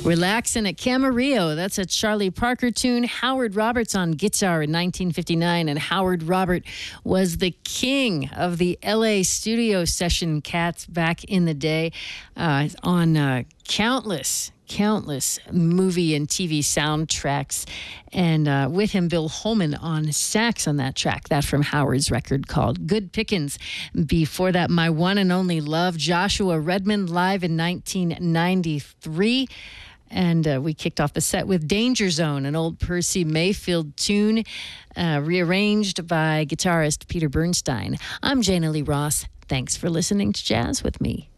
Relaxin' at Camarillo. That's a Charlie Parker tune. Howard Roberts on guitar in 1959. And Howard Robert was the king of the LA studio session cats back in the day on countless movie and TV soundtracks. And with him, Bill Holman on sax on that track, that from Howard's record called Good Pickins. Before that, My One and Only Love, Joshua Redmond, live in 1993. And we kicked off the set with Danger Zone, an old Percy Mayfield tune rearranged by guitarist Peter Bernstein. I'm Jana Lee Ross. Thanks for listening to Jazz with me.